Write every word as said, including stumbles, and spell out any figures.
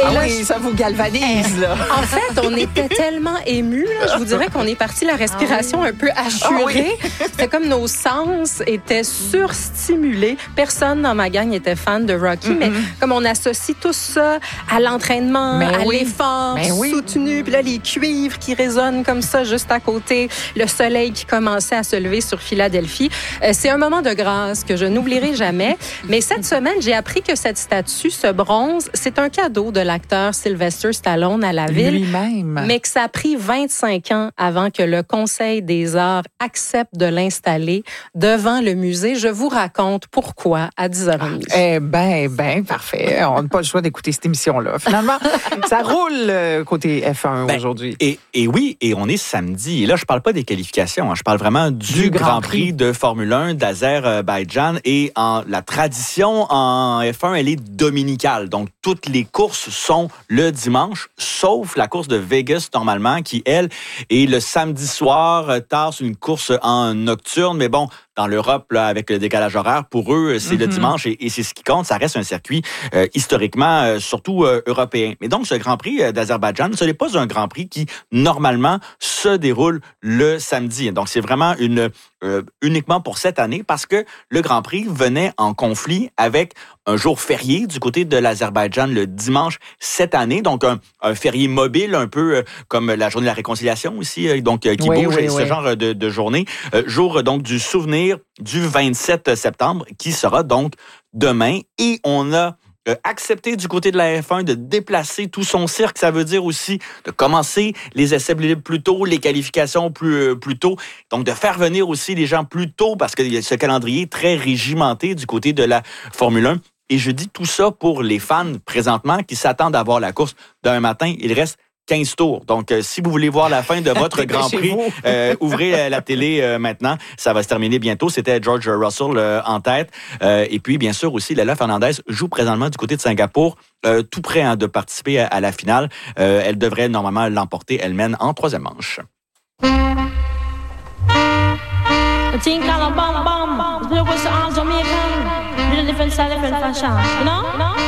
Ah là, oui, ça vous galvanise, là. En fait, on était tellement émus, là, je vous dirais qu'on est parti la respiration un peu assurée. Ah oui. C'était comme nos sens étaient surstimulés. Personne dans ma gang était fan de Rocky, mm-hmm. mais comme on associe tout ça à l'entraînement, mais à oui. l'effort mais oui. soutenu, puis là, les cuivres qui résonnent comme ça juste à côté, le soleil qui commençait à se lever sur Philadelphie. Euh, c'est un moment de grâce que je n'oublierai jamais. Mais cette semaine, j'ai appris que cette statue, ce bronze, c'est un cadeau de l'acteur Sylvester Stallone à la ville. Lui-même. Mais que ça a pris vingt-cinq ans avant que le Conseil des arts accepte de l'installer devant le musée. Je vous raconte pourquoi à dix heures trente. Eh bien, ben, parfait. On n'a pas le choix d'écouter cette émission-là. Finalement, ça roule euh, côté F un ben, aujourd'hui. Et, et oui, et on est samedi. Et là, je ne parle pas des qualifications. Hein, je parle vraiment du, du Grand, Grand Prix. Prix de Formule un d'Azerbaïdjan. Et en, la tradition en F un, elle est dominicale. Donc, toutes les courses sont le dimanche, sauf la course de Vegas, normalement, qui, elle, est le samedi soir, tard, c'est une course en nocturne. Mais bon, dans l'Europe, là, avec le décalage horaire, pour eux, c'est mm-hmm. le dimanche et, et c'est ce qui compte. Ça reste un circuit euh, historiquement, euh, surtout euh, européen. Mais donc, ce Grand Prix euh, d'Azerbaïdjan, ce n'est pas un Grand Prix qui, normalement, se déroule le samedi. Donc, c'est vraiment une euh, uniquement pour cette année parce que le Grand Prix venait en conflit avec un jour férié du côté de l'Azerbaïdjan le dimanche cette année. Donc, un, un férié mobile, un peu euh, comme la journée de la réconciliation aussi, euh, donc euh, qui oui, bouge, oui, ce oui. genre de, de journée. Euh, jour donc du souvenir du vingt-sept septembre, qui sera donc demain. Et on a euh, accepté du côté de la F un de déplacer tout son cirque. Ça veut dire aussi de commencer les essais plus tôt, les qualifications plus, euh, plus tôt. Donc, de faire venir aussi les gens plus tôt parce qu'il y a ce calendrier très régimenté du côté de la Formule un. Et je dis tout ça pour les fans présentement qui s'attendent à voir la course demain matin. Il reste quinze tours. Donc, euh, si vous voulez voir la fin de votre Grand Prix, euh, ouvrez la télé euh, maintenant. Ça va se terminer bientôt. C'était George Russell euh, en tête. Euh, et puis, bien sûr, aussi, Leila Fernandez joue présentement du côté de Singapour, euh, tout prêt hein, de participer à, à la finale. Euh, elle devrait normalement l'emporter. Elle mène en troisième manche.